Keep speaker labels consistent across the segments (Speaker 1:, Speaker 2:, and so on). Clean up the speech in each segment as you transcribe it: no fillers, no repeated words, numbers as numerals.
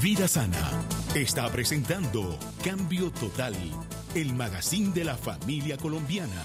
Speaker 1: Vida Sana está presentando Cambio Total, el magazine de la familia colombiana.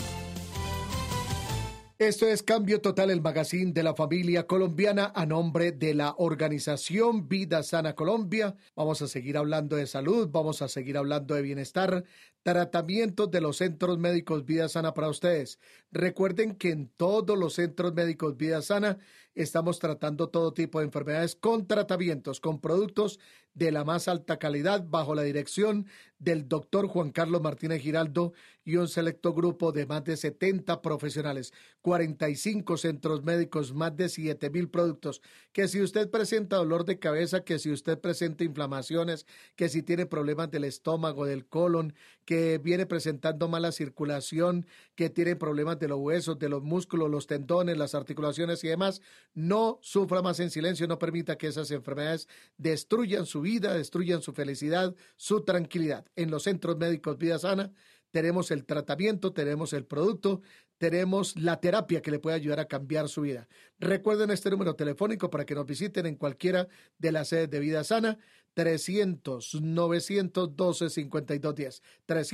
Speaker 2: Esto es Cambio Total, el magazine de la familia colombiana, a nombre de la organización Vida Sana Colombia. Vamos a seguir hablando de salud, vamos a seguir hablando de bienestar, tratamientos de los centros médicos Vida Sana para ustedes. Recuerden que en todos los centros médicos Vida Sana estamos tratando todo tipo de enfermedades con tratamientos, con productos de la más alta calidad, bajo la dirección del doctor Juan Carlos Martínez Giraldo y un selecto grupo de más de 70 profesionales. 45 centros médicos, más de 7,000 productos. Que si usted presenta dolor de cabeza, que si usted presenta inflamaciones, que si tiene problemas del estómago, del colon, que viene presentando mala circulación, que tiene problemas de los huesos, de los músculos, los tendones, las articulaciones y demás, no sufra más en silencio, no permita que esas enfermedades destruyan su vida, destruyan su felicidad, su tranquilidad. En los centros médicos Vida Sana tenemos el tratamiento, tenemos el producto, tenemos la terapia que le puede ayudar a cambiar su vida. Recuerden este número telefónico para que nos visiten en cualquiera de las sedes de Vida Sana, 300-912-5210,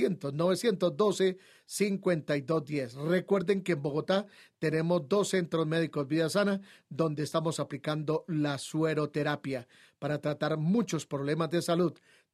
Speaker 2: 300-912-5210. Recuerden que en Bogotá tenemos 2 centros médicos Vida Sana donde estamos aplicando la sueroterapia para tratar muchos problemas de salud.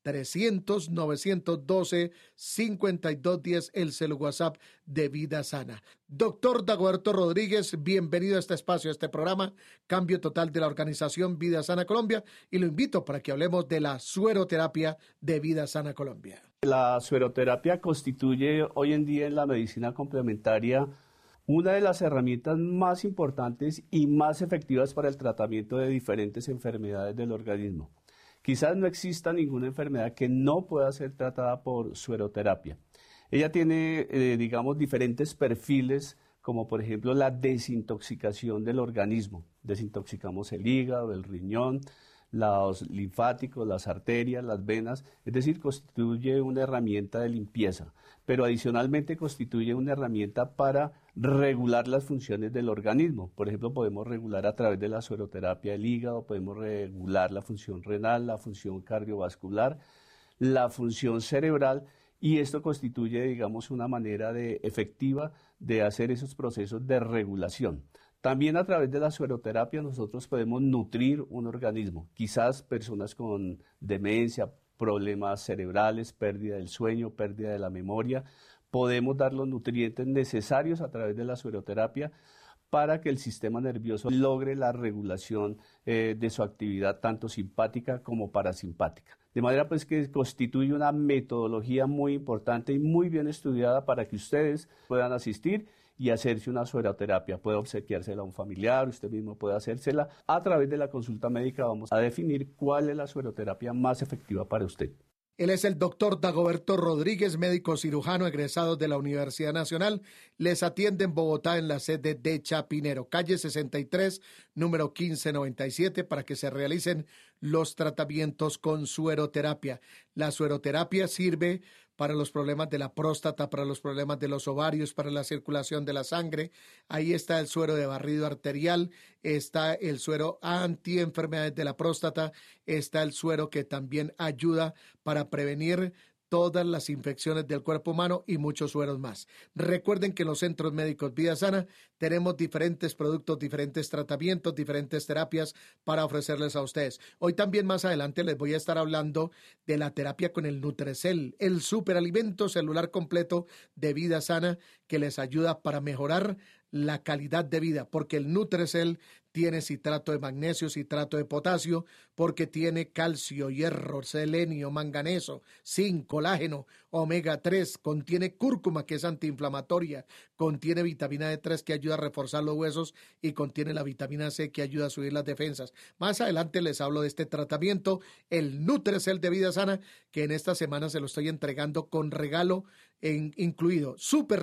Speaker 2: 300-912-5210, el celu WhatsApp de Vida Sana. Doctor Dagoberto Rodríguez, bienvenido a este espacio, a este programa, Cambio Total de la organización Vida Sana Colombia, y lo invito para que hablemos de la sueroterapia de Vida Sana Colombia.
Speaker 3: La sueroterapia constituye hoy en día en la medicina complementaria una de las herramientas más importantes y más efectivas para el tratamiento de diferentes enfermedades del organismo. Quizás no exista ninguna enfermedad que no pueda ser tratada por sueroterapia. Ella tiene, diferentes perfiles, como por ejemplo la desintoxicación del organismo. Desintoxicamos el hígado, el riñón, los linfáticos, las arterias, las venas, es decir, constituye una herramienta de limpieza, pero adicionalmente constituye una herramienta para regular las funciones del organismo. Por ejemplo, podemos regular a través de la sueroterapia el hígado, podemos regular la función renal, la función cardiovascular, la función cerebral, y esto constituye, una manera efectiva de hacer esos procesos de regulación. También a través de la sueroterapia nosotros podemos nutrir un organismo. Quizás personas con demencia, problemas cerebrales, pérdida del sueño, pérdida de la memoria, podemos dar los nutrientes necesarios a través de la sueroterapia para que el sistema nervioso logre la regulación de su actividad tanto simpática como parasimpática. De manera pues que constituye una metodología muy importante y muy bien estudiada para que ustedes puedan asistir y hacerse una sueroterapia. Puede obsequiársela a un familiar, usted mismo puede hacérsela. A través de la consulta médica vamos a definir cuál es la sueroterapia más efectiva para usted.
Speaker 2: Él es el doctor Dagoberto Rodríguez, médico cirujano egresado de la Universidad Nacional. Les atiende en Bogotá en la sede de Chapinero, calle 63, número 1597, para que se realicen los tratamientos con sueroterapia. La sueroterapia sirve para los problemas de la próstata, para los problemas de los ovarios, para la circulación de la sangre. Ahí está el suero de barrido arterial, está el suero antienfermedades de la próstata, está el suero que también ayuda para prevenir todas las infecciones del cuerpo humano y muchos sueros más. Recuerden que en los centros médicos Vida Sana tenemos diferentes productos, diferentes tratamientos, diferentes terapias para ofrecerles a ustedes. Hoy también más adelante les voy a estar hablando de la terapia con el Nutrecel, el superalimento celular completo de Vida Sana que les ayuda para mejorar la calidad de vida, porque el Nutrecel tiene citrato de magnesio, citrato de potasio, porque tiene calcio, hierro, selenio, manganeso, zinc, colágeno, omega 3, contiene cúrcuma que es antiinflamatoria, contiene vitamina D3 que ayuda a reforzar los huesos y contiene la vitamina C que ayuda a subir las defensas. Más adelante les hablo de este tratamiento, el Nutrecel de Vida Sana, que en esta semana se lo estoy entregando con regalo incluido,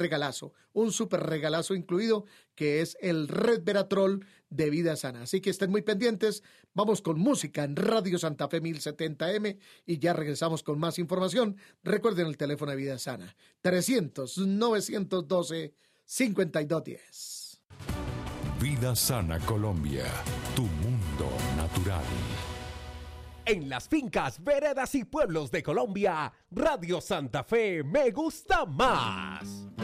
Speaker 2: un súper regalazo incluido, que es el Resveratrol de Vida Sana. Así que estén muy pendientes. Vamos con música en Radio Santa Fe 1070M y ya regresamos con más información. Recuerden el teléfono de Vida Sana, 300-912-5210.
Speaker 1: Vida Sana Colombia, tu mundo natural.
Speaker 4: en las fincas, veredas y pueblos de Colombia, Radio Santa Fe me gusta más.